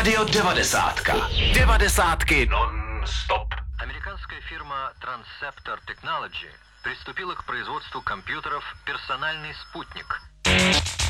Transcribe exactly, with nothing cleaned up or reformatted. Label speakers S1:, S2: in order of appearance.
S1: Rádio devadesátka. Devadesátky non-stop.
S2: Американская фирма Transceptor Technology приступила к производству компьютеров «Персональный спутник».